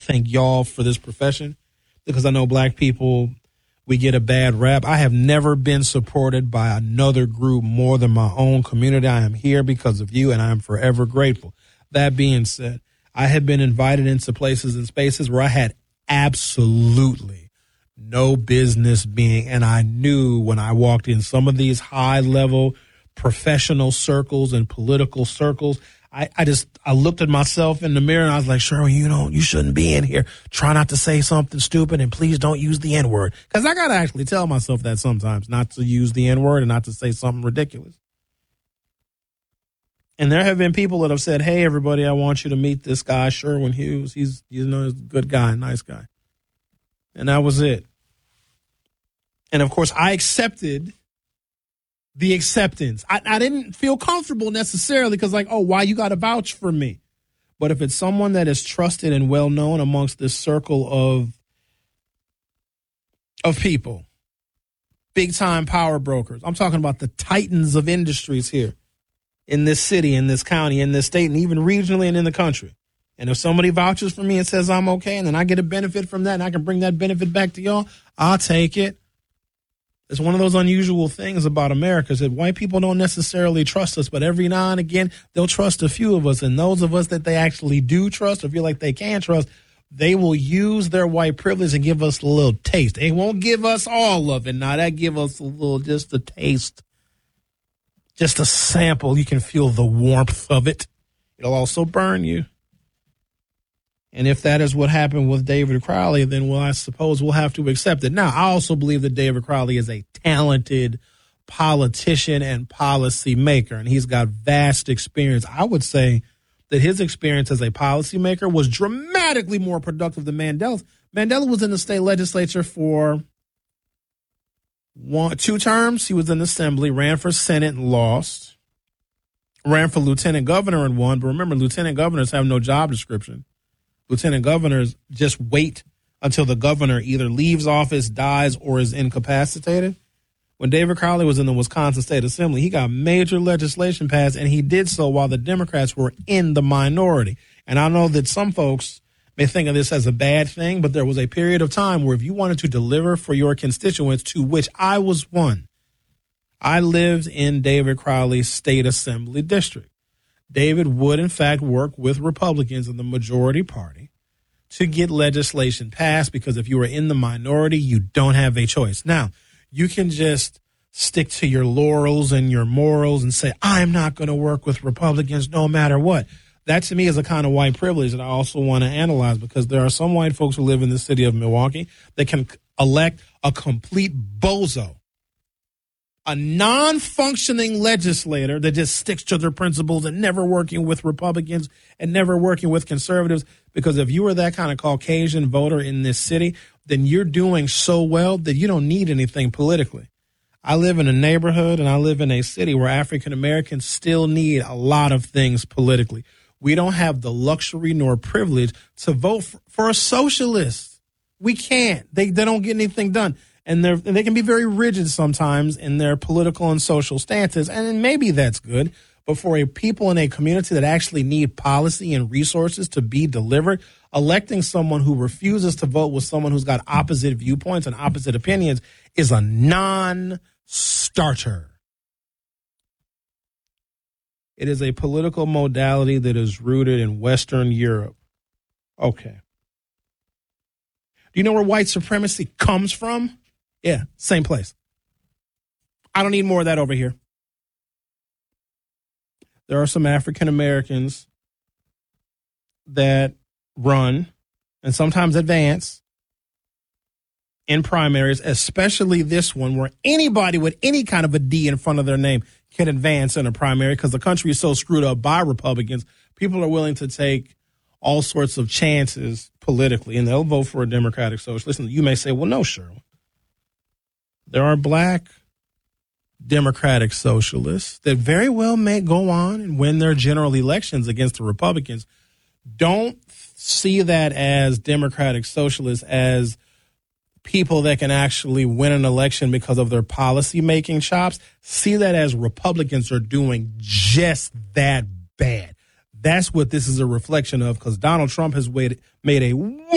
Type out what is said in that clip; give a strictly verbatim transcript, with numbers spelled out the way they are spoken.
thank y'all for this profession, because I know black people, we get a bad rap. I have never been supported by another group more than my own community. I am here because of you, and I am forever grateful. That being said, I have been invited into places and spaces where I had absolutely no business being, and I knew when I walked in some of these high-level professional circles and political circles, I, I just, I looked at myself in the mirror and I was like, Cheryl, you don't, you shouldn't be in here. Try not to say something stupid, and please don't use the N-word. Because I got to actually tell myself that sometimes, not to use the N-word and not to say something ridiculous. And there have been people that have said, hey, everybody, I want you to meet this guy, Sherwin Hughes. He's, you know, he's a good guy, nice guy. And that was it. And of course, I accepted the acceptance. I, I didn't feel comfortable necessarily because, like, oh, why you got to vouch for me? But if it's someone that is trusted and well known amongst this circle of of people, big time power brokers, I'm talking about the titans of industries here in this city, in this county, in this state, and even regionally and in the country. And if somebody vouches for me and says I'm okay, and then I get a benefit from that, and I can bring that benefit back to y'all, I'll take it. It's one of those unusual things about America is that white people don't necessarily trust us, but every now and again, they'll trust a few of us. And those of us that they actually do trust or feel like they can trust, they will use their white privilege and give us a little taste. They won't give us all of it. Now, that give us a little, just a taste, just a sample. You can feel the warmth of it. It'll also burn you. And if that is what happened with David Crowley, then, well, I suppose we'll have to accept it. Now, I also believe that David Crowley is a talented politician and policy maker, and he's got vast experience. I would say that his experience as a policymaker was dramatically more productive than Mandela's. Mandela was in the state legislature for one, two terms. He was in the assembly, ran for Senate and lost, ran for lieutenant governor and won. But remember, lieutenant governors have no job description. Lieutenant governors just wait until the governor either leaves office, dies, or is incapacitated. When David Crowley was in the Wisconsin State Assembly, he got major legislation passed, and he did so while the Democrats were in the minority. And I know that some folks may think of this as a bad thing, but there was a period of time where if you wanted to deliver for your constituents, to which I was one, I lived in David Crowley's State Assembly district. David would, in fact, work with Republicans in the majority party to get legislation passed, because if you are in the minority, you don't have a choice. Now, you can just stick to your laurels and your morals and say, I'm not going to work with Republicans no matter what. That, to me, is a kind of white privilege that I also want to analyze, because there are some white folks who live in the city of Milwaukee that can elect a complete bozo, a non-functioning legislator that just sticks to their principles and never working with Republicans and never working with conservatives. Because if you are that kind of Caucasian voter in this city, then you're doing so well that you don't need anything politically. I live in a neighborhood and I live in a city where African Americans still need a lot of things politically. We don't have the luxury nor privilege to vote for, for a socialist. We can't. They, they don't get anything done. And, and they can be very rigid sometimes in their political and social stances, and maybe that's good. But for a people in a community that actually need policy and resources to be delivered, electing someone who refuses to vote with someone who's got opposite viewpoints and opposite opinions is a non-starter. It is a political modality that is rooted in Western Europe. Okay. Do you know where white supremacy comes from? Yeah, same place. I don't need more of that over here. There are some African Americans that run and sometimes advance in primaries, especially this one, where anybody with any kind of a D in front of their name can advance in a primary, because the country is so screwed up by Republicans. People are willing to take all sorts of chances politically, and they'll vote for a Democratic socialist. And you may say, well, no, Cheryl. There are black Democratic socialists that very well may go on and win their general elections against the Republicans. Don't see that as Democratic socialists as people that can actually win an election because of their policy-making chops. See that as Republicans are doing just that bad. That's what this is a reflection of, because Donald Trump has made, made a